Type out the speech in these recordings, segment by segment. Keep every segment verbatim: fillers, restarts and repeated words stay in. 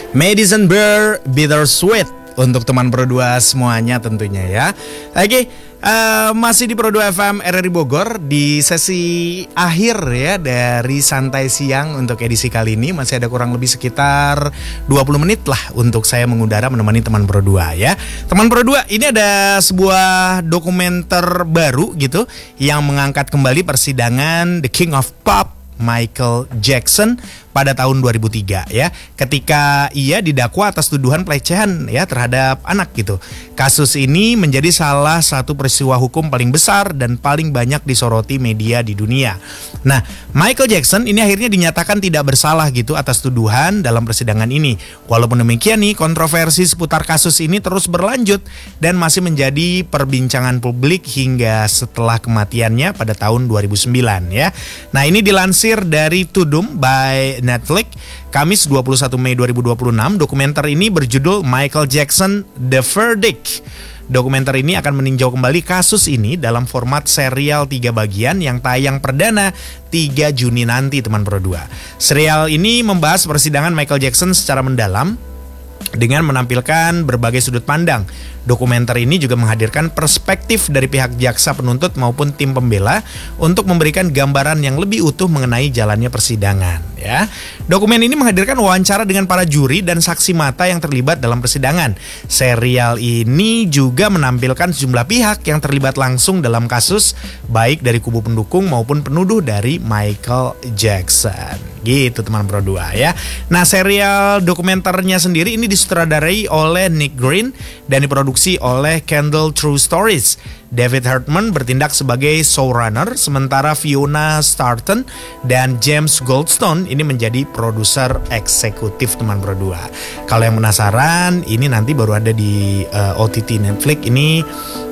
Madison Beer Bittersweet untuk teman Pro dua semuanya tentunya ya. Oke, uh, masih di Pro dua F M R R I Bogor di sesi akhir ya dari Santai Siang untuk edisi kali ini. Masih ada kurang lebih sekitar dua puluh menit lah untuk saya mengudara menemani teman Pro dua ya. Teman Pro dua, ini ada sebuah dokumenter baru gitu yang mengangkat kembali persidangan The King of Pop Michael Jackson pada tahun dua ribu tiga ya, ketika ia didakwa atas tuduhan pelecehan ya terhadap anak gitu. Kasus ini menjadi salah satu peristiwa hukum paling besar dan paling banyak disoroti media di dunia. Nah, Michael Jackson ini akhirnya dinyatakan tidak bersalah gitu atas tuduhan dalam persidangan ini. Walaupun demikian nih, kontroversi seputar kasus ini terus berlanjut dan masih menjadi perbincangan publik hingga setelah kematiannya pada tahun dua ribu sembilan ya. Nah, ini dilansir dari Tudum by Netflix, Kamis dua puluh satu Mei dua ribu dua puluh enam. Dokumenter ini berjudul Michael Jackson The Verdict. Dokumenter ini akan meninjau kembali kasus ini dalam format serial tiga bagian yang tayang perdana tiga Juni nanti, teman Pro dua. Serial ini membahas persidangan Michael Jackson secara mendalam dengan menampilkan berbagai sudut pandang. Dokumenter ini juga menghadirkan perspektif dari pihak jaksa penuntut maupun tim pembela untuk memberikan gambaran yang lebih utuh mengenai jalannya persidangan ya. Dokumen ini menghadirkan wawancara dengan para juri dan saksi mata yang terlibat dalam persidangan. Serial ini juga menampilkan sejumlah pihak yang terlibat langsung dalam kasus, baik dari kubu pendukung maupun penuduh dari Michael Jackson. Gitu teman Pro dua ya. Nah, serial dokumenternya sendiri ini disutradarai oleh Nick Green dan diproduksi oleh Kendall True Stories. David Hartman bertindak sebagai showrunner, sementara Fiona Starton dan James Goldstone ini menjadi produser eksekutif teman Pro dua. Kalau yang penasaran, ini nanti baru ada di uh, O T T Netflix ini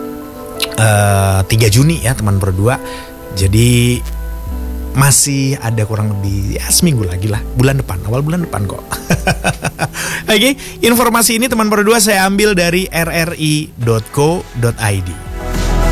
uh, tiga Juni ya teman Pro dua. Jadi masih ada kurang lebih ya seminggu lagi lah, bulan depan, awal bulan depan kok. Oke, informasi ini teman Pro dua saya ambil dari r r i dot co dot i d.